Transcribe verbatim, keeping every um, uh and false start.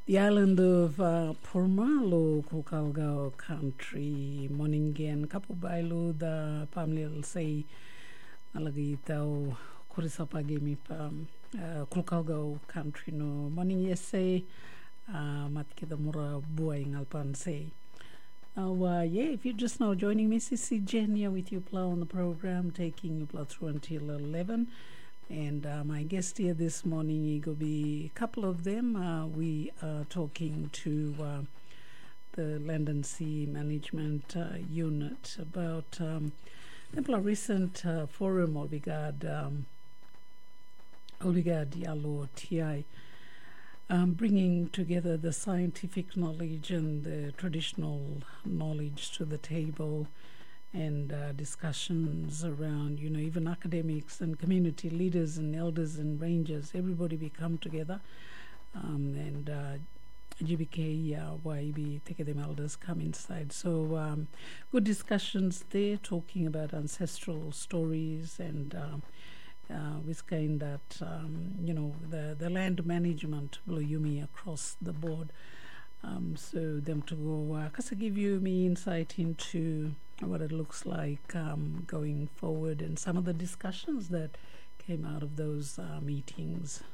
The island of uh, Purmalo, Kukalgao country, Moningen, Kapubailu, the Pamlil say, Alagitao, Kurisapagimi, Pam, Kukalgao country, no, morning, yes, say, Matkidamura Buaing Alpan say. Now, uh, yeah, if you're just now joining me, Sissy Jenia with you, Plow on the program, taking you Plow through until eleven. And uh, my guest here this morning, it will be a couple of them. Uh, we are talking to uh, the Land and Sea Management uh, Unit about um, a recent uh, forum, Olbigad, um, Olbigad Yalo T I, um, bringing together the scientific knowledge and the traditional knowledge to the table, and uh, discussions around, you know, even academics and community leaders and elders and rangers, everybody we come together. Um, and uh, G B K, uh, Y B, take them elders come inside. So um, good discussions there, talking about ancestral stories and uh, uh, with kind that, um, you know, the, the land management, Yumi, across the board. Um, so them to go, uh, cause give you me insight into what it looks like um, going forward and some of the discussions that came out of those uh, meetings.